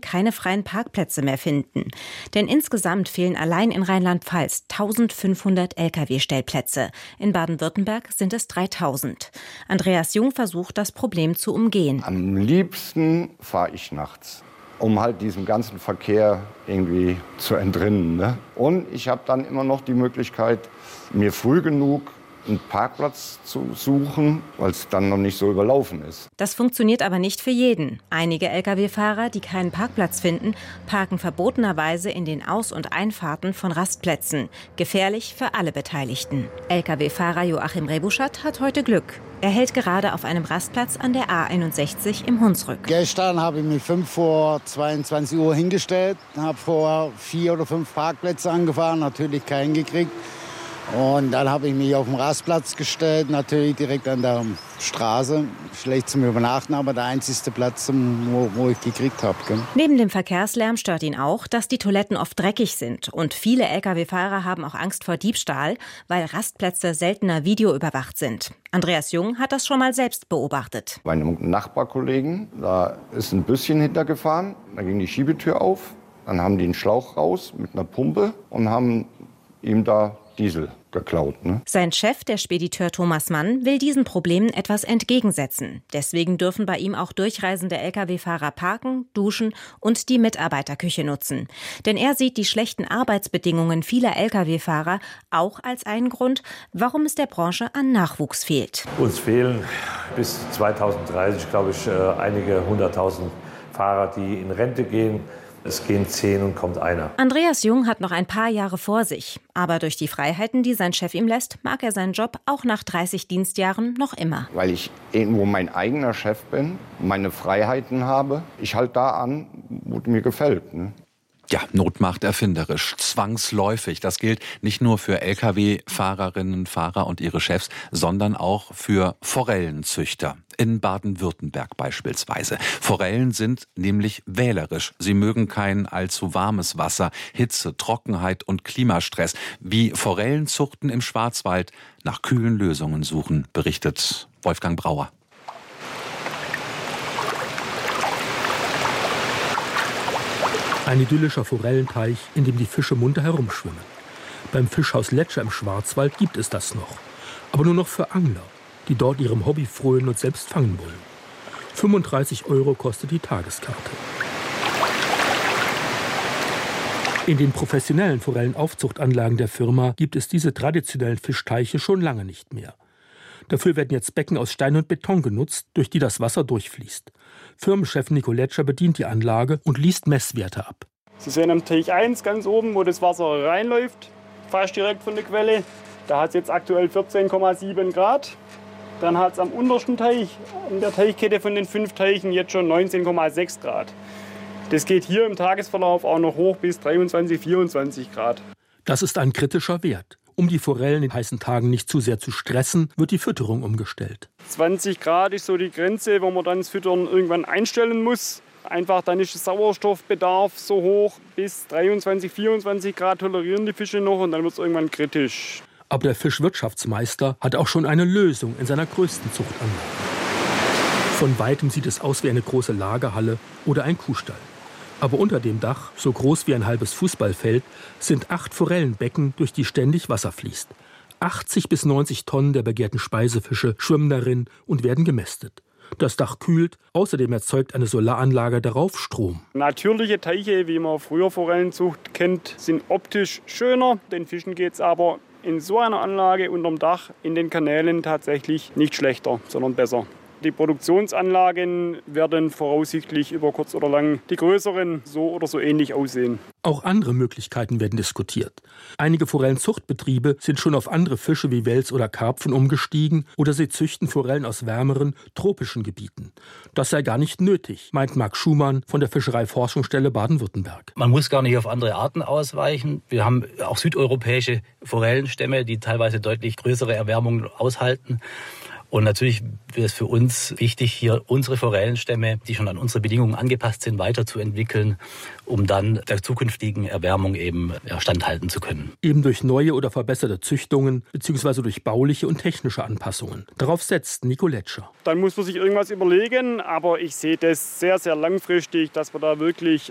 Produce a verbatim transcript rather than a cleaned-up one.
keine freien Parkplätze mehr finden. Denn insgesamt fehlen allein in Rheinland-Pfalz eintausendfünfhundert L K W-Stellplätze. In Baden-Württemberg sind es dreitausend. Andreas Jung versucht, das Problem zu umgehen. Am liebsten fahre ich nachts, um halt diesem ganzen Verkehr irgendwie zu entrinnen. Ne? Und ich habe dann immer noch die Möglichkeit, mir früh genug einen Parkplatz zu suchen, weil es dann noch nicht so überlaufen ist. Das funktioniert aber nicht für jeden. Einige L K W-Fahrer, die keinen Parkplatz finden, parken verbotenerweise in den Aus- und Einfahrten von Rastplätzen. Gefährlich für alle Beteiligten. L K W-Fahrer Joachim Rebuschat hat heute Glück. Er hält gerade auf einem Rastplatz an der A einundsechzig im Hunsrück. Gestern habe ich mich fünf vor zweiundzwanzig Uhr hingestellt, habe vorher vier oder fünf Parkplätze angefahren, natürlich keinen gekriegt. Und dann habe ich mich auf den Rastplatz gestellt, natürlich direkt an der Straße. Schlecht zum Übernachten, aber der einzige Platz, wo, wo ich gekriegt habe. Gell? Neben dem Verkehrslärm stört ihn auch, dass die Toiletten oft dreckig sind. Und viele L K W-Fahrer haben auch Angst vor Diebstahl, weil Rastplätze seltener videoüberwacht sind. Andreas Jung hat das schon mal selbst beobachtet. Bei einem Nachbarkollegen, da ist ein Büsschen hintergefahren, da ging die Schiebetür auf, dann haben die einen Schlauch raus mit einer Pumpe und haben ihm da Diesel geklaut. Ne? Sein Chef, der Spediteur Thomas Mann, will diesen Problemen etwas entgegensetzen. Deswegen dürfen bei ihm auch durchreisende L K W-Fahrer parken, duschen und die Mitarbeiterküche nutzen. Denn er sieht die schlechten Arbeitsbedingungen vieler L K W-Fahrer auch als einen Grund, warum es der Branche an Nachwuchs fehlt. Uns fehlen bis zweitausenddreißig, glaube ich, einige hunderttausend Fahrer, die in Rente gehen. Es gehen zehn und kommt einer. Andreas Jung hat noch ein paar Jahre vor sich. Aber durch die Freiheiten, die sein Chef ihm lässt, mag er seinen Job auch nach dreißig Dienstjahren noch immer. Weil ich irgendwo mein eigener Chef bin, meine Freiheiten habe. Ich halte da an, wo mir gefällt. Ne? Ja, Not macht erfinderisch, zwangsläufig. Das gilt nicht nur für L K W-Fahrerinnen, Fahrer und ihre Chefs, sondern auch für Forellenzüchter. In Baden-Württemberg beispielsweise. Forellen sind nämlich wählerisch. Sie mögen kein allzu warmes Wasser, Hitze, Trockenheit und Klimastress. Wie Forellenzuchten im Schwarzwald nach kühlen Lösungen suchen, berichtet Wolfgang Brauer. Ein idyllischer Forellenteich, in dem die Fische munter herumschwimmen. Beim Fischhaus Letscher im Schwarzwald gibt es das noch. Aber nur noch für Angler, die dort ihrem Hobby frönen und selbst fangen wollen. fünfunddreißig Euro kostet die Tageskarte. In den professionellen Forellenaufzuchtanlagen der Firma gibt es diese traditionellen Fischteiche schon lange nicht mehr. Dafür werden jetzt Becken aus Stein und Beton genutzt, durch die das Wasser durchfließt. Firmenchef Nico Letscher bedient die Anlage und liest Messwerte ab. Sie sehen am Teich eins ganz oben, wo das Wasser reinläuft, fast direkt von der Quelle. Da hat es jetzt aktuell vierzehn Komma sieben Grad. Dann hat es am untersten Teich, in der Teichkette von den fünf Teichen, jetzt schon neunzehn Komma sechs Grad. Das geht hier im Tagesverlauf auch noch hoch bis dreiundzwanzig, vierundzwanzig Grad. Das ist ein kritischer Wert. Um die Forellen in heißen Tagen nicht zu sehr zu stressen, wird die Fütterung umgestellt. zwanzig Grad ist so die Grenze, wo man dann das Füttern irgendwann einstellen muss. Einfach dann ist der Sauerstoffbedarf so hoch, bis dreiundzwanzig, vierundzwanzig Grad tolerieren die Fische noch und dann wird es irgendwann kritisch. Aber der Fischwirtschaftsmeister hat auch schon eine Lösung in seiner größten Zuchtanlage. Von weitem sieht es aus wie eine große Lagerhalle oder ein Kuhstall. Aber unter dem Dach, so groß wie ein halbes Fußballfeld, sind acht Forellenbecken, durch die ständig Wasser fließt. achtzig bis neunzig Tonnen der begehrten Speisefische schwimmen darin und werden gemästet. Das Dach kühlt, außerdem erzeugt eine Solaranlage darauf Strom. Natürliche Teiche, wie man früher Forellenzucht kennt, sind optisch schöner. Den Fischen geht es aber in so einer Anlage unterm Dach in den Kanälen tatsächlich nicht schlechter, sondern besser. Die Produktionsanlagen werden voraussichtlich über kurz oder lang die größeren so oder so ähnlich aussehen. Auch andere Möglichkeiten werden diskutiert. Einige Forellenzuchtbetriebe sind schon auf andere Fische wie Wels oder Karpfen umgestiegen oder sie züchten Forellen aus wärmeren, tropischen Gebieten. Das sei gar nicht nötig, meint Marc Schumann von der Fischereiforschungsstelle Baden-Württemberg. Man muss gar nicht auf andere Arten ausweichen. Wir haben auch südeuropäische Forellenstämme, die teilweise deutlich größere Erwärmungen aushalten. Und natürlich wäre es für uns wichtig, hier unsere Forellenstämme, die schon an unsere Bedingungen angepasst sind, weiterzuentwickeln, um dann der zukünftigen Erwärmung eben standhalten zu können. Eben durch neue oder verbesserte Züchtungen bzw. durch bauliche und technische Anpassungen. Darauf setzt Nico Letscher. Dann muss man sich irgendwas überlegen, aber ich sehe das sehr, sehr langfristig, dass wir da wirklich